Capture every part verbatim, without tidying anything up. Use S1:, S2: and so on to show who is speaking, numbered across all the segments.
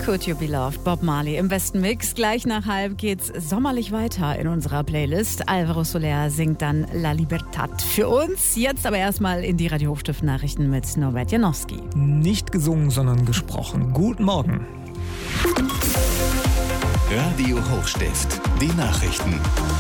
S1: Could You Be Loved, Bob Marley im besten Mix. Gleich nach halb geht's sommerlich weiter in unserer Playlist. Alvaro Soler singt dann La Libertad für uns. Jetzt aber erstmal in die Radio Hochstift Nachrichten mit Norbert Janowski.
S2: Nicht gesungen, sondern gesprochen. Guten Morgen.
S3: Radio Hochstift, die Nachrichten.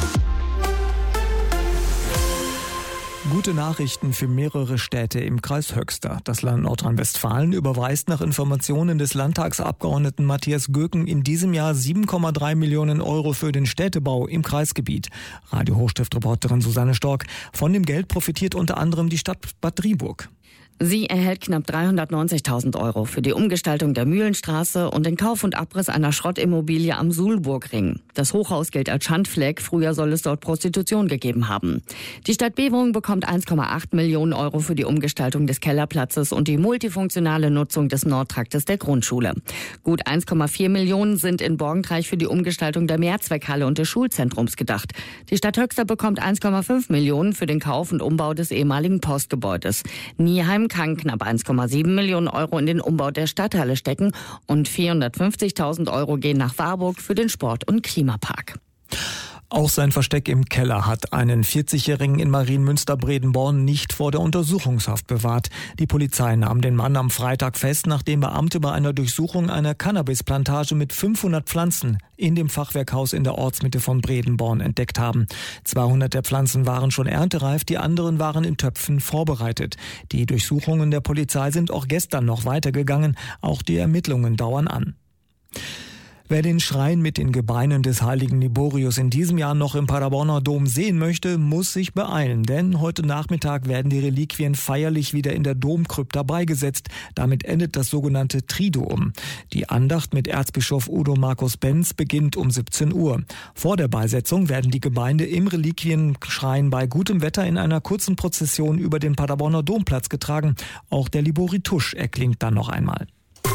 S2: Gute Nachrichten für mehrere Städte im Kreis Höxter. Das Land Nordrhein-Westfalen überweist nach Informationen des Landtagsabgeordneten Matthias Göken in diesem Jahr sieben Komma drei Millionen Euro für den Städtebau im Kreisgebiet. Radio Hochstift-Reporterin Susanne Stork. Von dem Geld profitiert unter anderem die Stadt Bad Driburg.
S4: Sie erhält knapp dreihundertneunzigtausend Euro für die Umgestaltung der Mühlenstraße und den Kauf und Abriss einer Schrottimmobilie am Suhlburgring. Das Hochhaus gilt als Schandfleck. Früher soll es dort Prostitution gegeben haben. Die Stadt Beverungen bekommt eins Komma acht Millionen Euro für die Umgestaltung des Kellerplatzes und die multifunktionale Nutzung des Nordtraktes der Grundschule. Gut eins Komma vier Millionen sind in Borgentreich für die Umgestaltung der Mehrzweckhalle und des Schulzentrums gedacht. Die Stadt Höxter bekommt eins Komma fünf Millionen für den Kauf und Umbau des ehemaligen Postgebäudes. Nieheim kann knapp eins Komma sieben Millionen Euro in den Umbau der Stadthalle stecken und vierhundertfünfzigtausend Euro gehen nach Warburg für den Sport- und Klimapark.
S2: Auch sein Versteck im Keller hat einen vierzigjährigen in Marienmünster-Bredenborn nicht vor der Untersuchungshaft bewahrt. Die Polizei nahm den Mann am Freitag fest, nachdem Beamte bei einer Durchsuchung einer Cannabisplantage mit fünfhundert Pflanzen in dem Fachwerkhaus in der Ortsmitte von Bredenborn entdeckt haben. zweihundert der Pflanzen waren schon erntereif, die anderen waren in Töpfen vorbereitet. Die Durchsuchungen der Polizei sind auch gestern noch weitergegangen. Auch die Ermittlungen dauern an. Wer den Schrein mit den Gebeinen des heiligen Liborius in diesem Jahr noch im Paderborner Dom sehen möchte, muss sich beeilen. Denn heute Nachmittag werden die Reliquien feierlich wieder in der Domkrypta beigesetzt. Damit endet das sogenannte Triduum. Die Andacht mit Erzbischof Udo Markus Benz beginnt um siebzehn Uhr. Vor der Beisetzung werden die Gebeine im Reliquienschrein bei gutem Wetter in einer kurzen Prozession über den Paderborner Domplatz getragen. Auch der Liboritusch erklingt dann noch einmal.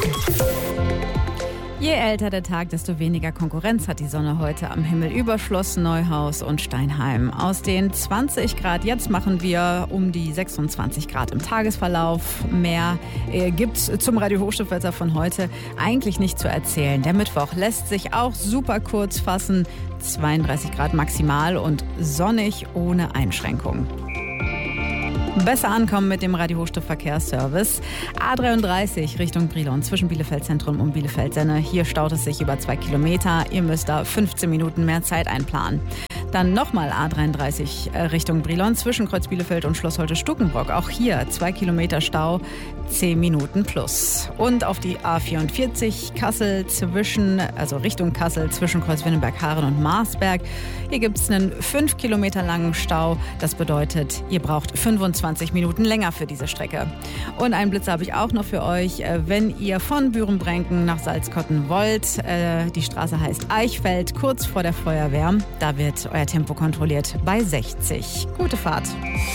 S1: Je älter der Tag, desto weniger Konkurrenz hat die Sonne heute am Himmel über Schloss Neuhaus und Steinheim. Aus den zwanzig Grad jetzt machen wir um die sechsundzwanzig Grad im Tagesverlauf. Mehr äh, gibt's zum Radio Hochstiftwetter von heute eigentlich nicht zu erzählen. Der Mittwoch lässt sich auch super kurz fassen. zweiunddreißig Grad maximal und sonnig ohne Einschränkung. Besser ankommen mit dem Radio Hochstift Verkehrsservice. A dreiunddreißig Richtung Brilon zwischen Bielefeld Zentrum und Bielefeld Senne. Hier staut es sich über zwei Kilometer. Ihr müsst da fünfzehn Minuten mehr Zeit einplanen. Dann nochmal A dreiunddreißig Richtung Brilon zwischen Kreuz Bielefeld und Schloss Holte-Stukenbrock. Auch hier zwei Kilometer Stau, zehn Minuten plus. Und auf die A vierundvierzig Kassel zwischen, also Richtung Kassel zwischen Kreuz Winnenberg-Haaren und Marsberg. Hier gibt es einen fünf Kilometer langen Stau. Das bedeutet, ihr braucht fünfundzwanzig Minuten länger für diese Strecke. Und einen Blitz habe ich auch noch für euch. Wenn ihr von Bürenbrenken nach Salzkotten wollt, die Straße heißt Eichfeld, kurz vor der Feuerwehr. Da wird euer Tempo kontrolliert bei sechzig. Gute Fahrt.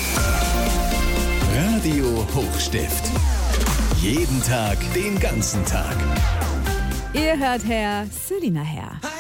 S3: Radio Hochstift. Jeden Tag, den ganzen Tag.
S1: Ihr hört Herr Selina Herr.